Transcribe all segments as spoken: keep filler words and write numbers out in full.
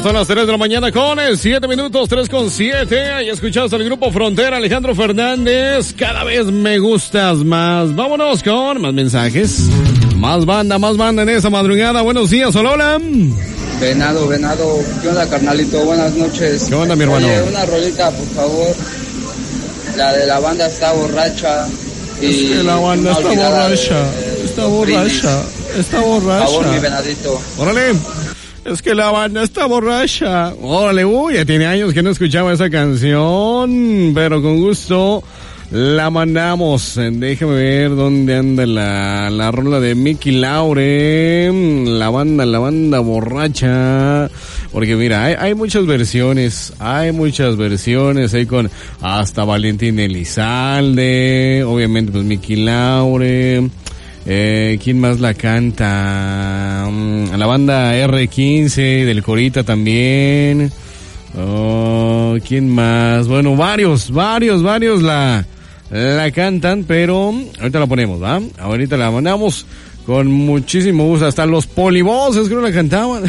son las tres de la mañana con siete minutos, tres con siete. Y escuchaste al grupo Frontera, Alejandro Fernández. Cada vez me gustas más. Vámonos con más mensajes. Más banda, más banda en esa madrugada. Buenos días, hola, hola. Venado, Venado. ¿Qué onda, carnalito? Buenas noches. ¿Qué onda, mi hermano? Oye, una rolita, por favor. La de la banda Está Borracha. Y es que la banda está borracha. De, está borracha. Está borracha. Por favor, mi Venadito. Órale. Es que la banda está borracha. Órale, uy, ya tiene años que no escuchaba esa canción, pero con gusto la mandamos. Déjame ver dónde anda la, la rola de Mickey Laure. La banda, la banda borracha. Porque mira, hay, hay muchas versiones, hay muchas versiones, hay con hasta Valentín Elizalde, obviamente pues Mickey Laure. Eh, ¿quién más la canta? Mm, la banda erre quince del Corita también. Oh, ¿quién más? Bueno, varios, varios, varios la, la cantan, pero ahorita la ponemos, ¿va? Ahorita la mandamos con muchísimo gusto. Hasta los Polivoces creo la cantaban.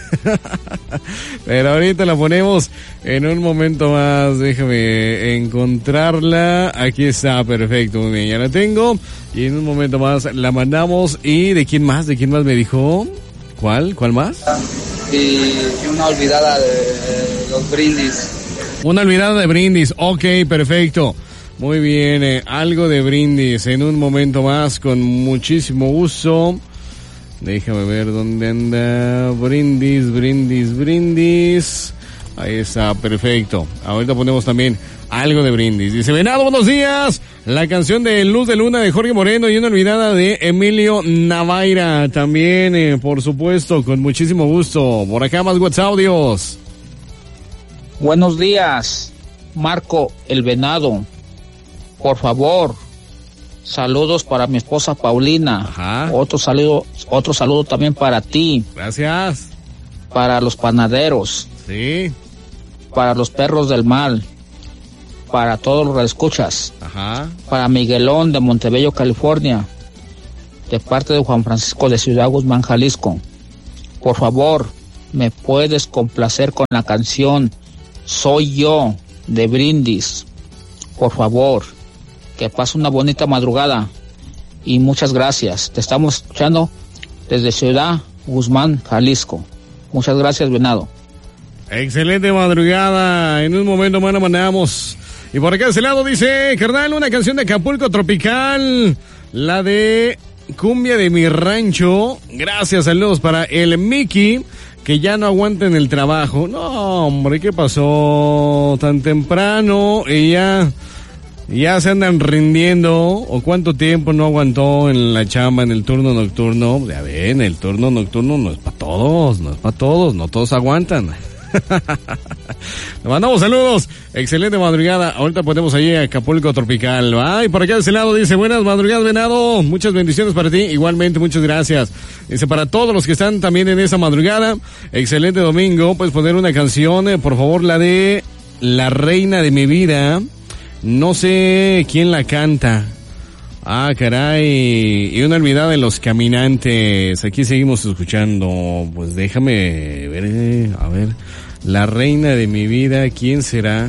Pero ahorita la ponemos en un momento más. Déjame encontrarla. Aquí está, perfecto, muy bien, ya la tengo. Y en un momento más la mandamos. ¿Y de quién más? ¿De quién más me dijo? ¿Cuál? ¿Cuál más? Y una olvidada de los Brindis. Una olvidada de Brindis, ok, perfecto. Muy bien, eh, algo de Brindis en un momento más con muchísimo gusto. Déjame ver dónde anda. Brindis, Brindis, Brindis. Ahí está, perfecto. Ahorita ponemos también algo de Brindis. Dice, Venado, buenos días. La canción de Luz de Luna de Jorge Moreno y una olvidada de Emilio Navaira. También, eh, por supuesto, con muchísimo gusto. Por acá más WhatsApp, audios. Buenos días, Marco el Venado. Por favor, saludos para mi esposa Paulina. Ajá. Otro saludo, otro saludo también para ti. Gracias. Para los panaderos. Sí. Para los perros del mal. Para todos los escuchas. Ajá. Para Miguelón de Montebello, California. De parte de Juan Francisco de Ciudad Guzmán, Jalisco. Por favor, me puedes complacer con la canción Soy Yo de Brindis. Por favor. Que pase una bonita madrugada y muchas gracias. Te estamos escuchando desde Ciudad Guzmán, Jalisco. Muchas gracias, Venado. Excelente madrugada. En un momento más la mandamos. Y por acá de ese lado dice, carnal, una canción de Acapulco Tropical, la de Cumbia de mi Rancho. Gracias, saludos para el Mickey, que ya no aguanta en el trabajo. No, hombre, ¿qué pasó tan temprano? Y ya... Ya se andan rindiendo, o cuánto tiempo no aguantó en la chamba, en el turno nocturno. Ya ven, el turno nocturno no es para todos, no es para todos, no todos aguantan. Le mandamos saludos, excelente madrugada. Ahorita ponemos ahí a Acapulco Tropical, ¿va? Y por acá de ese lado dice, buenas madrugadas, Venado, muchas bendiciones para ti, igualmente, muchas gracias. Dice, para todos los que están también en esa madrugada, excelente domingo, puedes poner una canción, eh, por favor, la de La Reina de mi Vida. No sé quién la canta. Ah, caray. Y una olvidada de Los Caminantes. Aquí seguimos escuchando. Pues déjame ver. A ver. La Reina de mi Vida. ¿Quién será?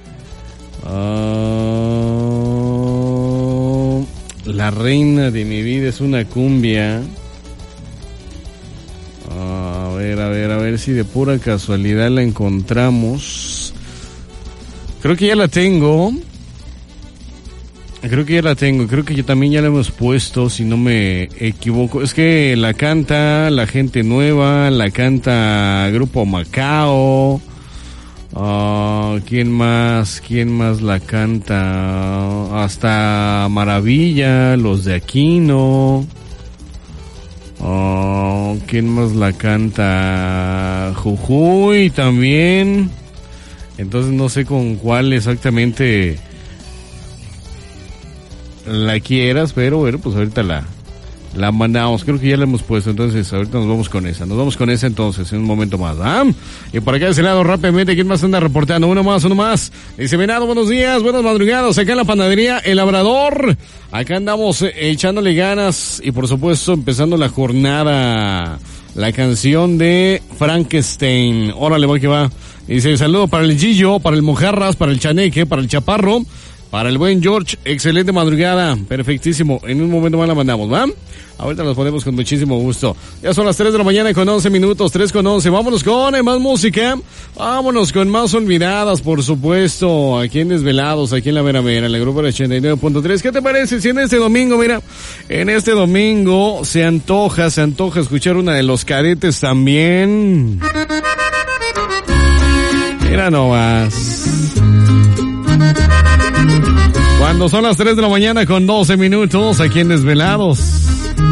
Uh, la Reina de mi Vida es una cumbia. Uh, a ver, a ver, a ver si de pura casualidad la encontramos. Creo que ya la tengo. Creo que ya la tengo, creo que yo también ya la hemos puesto, si no me equivoco. Es que la canta La Gente Nueva, la canta Grupo Macao. Uh, ¿Quién más? ¿Quién más la canta? Hasta Maravilla, Los de Aquino. Uh, ¿Quién más la canta? Jujuy también. Entonces no sé con cuál exactamente la quieras, pero bueno, pues ahorita la, la mandamos. Creo que ya la hemos puesto, entonces ahorita nos vamos con esa. Nos vamos con esa entonces, en un momento más, ¿ah? Y por acá de ese lado, rápidamente, ¿quién más anda reportando? Uno más, uno más. Dice, Venado, buenos días, buenas madrugadas. Acá en la panadería El Labrador. Acá andamos eh, echándole ganas y por supuesto empezando la jornada la canción de Frankenstein. Órale, voy que va. Dice, saludo para el Gillo, para el Mojarras, para el Chaneque, para el Chaparro, para el buen George. Excelente madrugada, perfectísimo. En un momento más la mandamos, ¿va? Ahorita nos ponemos con muchísimo gusto. Ya son las tres de la mañana con once minutos, tres con once. Vámonos con eh, más música. Vámonos con más olvidadas, por supuesto. Aquí en Desvelados, aquí en la Vera Vera, en el grupo de ochenta y nueve punto tres. ¿Qué te parece si en este domingo, mira, en este domingo se antoja, se antoja escuchar una de Los Cadetes también? Mira nomás. Cuando son las tres de la mañana con doce minutos, aquí en Desvelados.